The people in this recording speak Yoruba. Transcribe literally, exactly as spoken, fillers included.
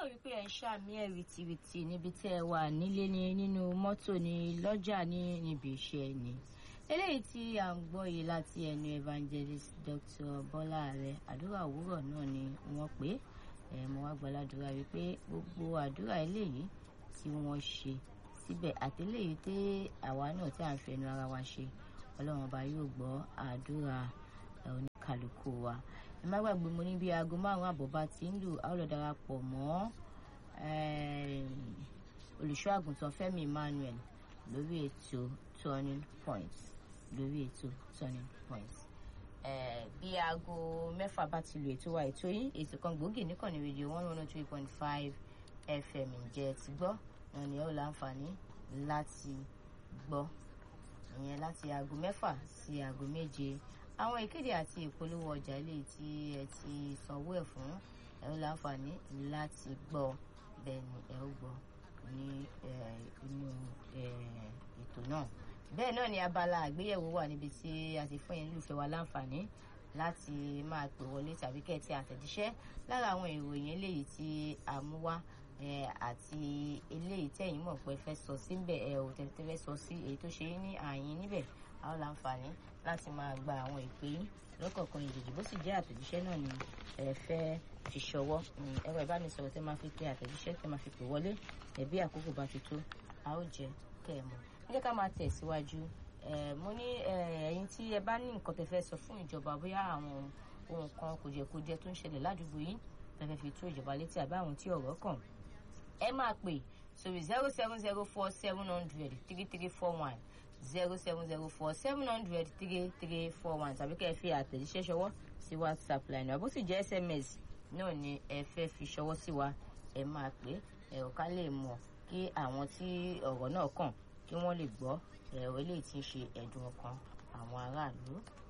wípé ẹ̀ ń ṣàmì ẹ̀ rìtìrìtì níbi tí ẹ wà nílé ni nínú mọ́tò ni lọ́jà ní níbi iṣẹ́ ni. Eléyìí tí à ń gbọ́ yìí láti ẹnu evangelist Doctor Bọ́lá Àrẹ, àdúrà òwúrọ̀ náà ni wọ́n pè é. Mo wá gbàládùra wípé gbogbo àdúrà eléyìí tí wọ́n ṣe síbẹ̀ àti eléyìí tí àwa náà tí à ń fẹnu ara wa ṣe, Ọlọ́run ọba yóò gbọ́ àdúrà oníkàlùkù wa. Ẹ má gbàgbé, mo ní bí aago márùn-ún àbọ̀ bá ti ń lù, a ó lọ darapọ̀ mọ́ olùṣọ́ àgùntàn Fẹ́mi Emmanuel lórí ètò Turning Point lórí ètò Turning Point. Bí aago mẹ́fà bá ti lu ètò wa ètò yìí, ètò kan gbòógì níkànnì rédíò one oh three point five F M ǹjẹ́ ti gbọ́ náà ni ó láǹfààní láti gbọ́ ìyẹn láti aago mẹ́fà sí aago méje. Àwọn ìkéde àti ìpolówó ọjà eléyìí tí ẹ ti sanwó ẹ̀ fún ẹ ó láǹfààní láti gbọ́, bẹ́ẹ̀ ni ẹ ó gbọ́ ní inú ètò náà. Bẹ́ẹ̀ náà ni abala àgbéyẹ̀wò wà níbi tí a ti fún yín lùfẹ́ wa láǹfààní láti máa pè wọlé tàbí kẹ́ ti àtẹ̀jíṣẹ́ lára àwọn ìròyìn eléyìí tí a mú wá àti eléyìí tẹ̀yin mọ̀ pé fẹ́ sọ síbẹ̀ ẹ ò tẹ́tẹ́ fẹ́ sọ sí èyí tó ṣe é ní àyín níbẹ̀. A ó láǹfààní láti máa gba àwọn ìpè yín lọ́kọ̀ọ̀kan ìjèjì, bó sì jẹ́ àtẹ̀jíṣẹ́ náà ni ẹ fẹ́ fi ṣọwọ́. Ẹ̀rọ ìbánisọ̀rọ̀ tẹ́ máa fi pe àtẹ̀jíṣẹ́ tẹ́ máa fi pè wọlé ẹ̀bí àkókò bá ti tó, a ó jẹ́ kẹ́ ẹ mọ̀. Ẹ jẹ́ ká máa tẹ̀síwájú. Mo ní ẹ̀yin tí ẹ bá ní nǹkan tẹ́ fẹ́ sọ fún ìjọba, bóyá àwọn ohun kan kùjẹkùjẹ tó ń ṣẹlẹ̀ ládùúgbò yín tẹ́ fẹ́ fi tó ìjọba létí àbí àwọn tí ọ̀rọ̀ kàn, ẹ máa pè sórí zero seven zero four seven hundred three three four one zero seven zero four seven hundred three three four one tàbí kẹ́ ẹ fi àtẹ̀jíṣẹ́ ṣọwọ́ sí WhatsApp line wa, bó sì jẹ́ S M S náà ni ẹ fẹ́ fi ṣọwọ́ sí wa, ẹ máa pè ẹ̀rọ ká lè mọ̀ kí àwọn tí ọ̀rọ̀ náà kàn kí wọ́n lè gbọ́ ẹ̀rọ eléyìí tí ń ṣe ẹ̀dùn ọkàn àwọn aráàlú.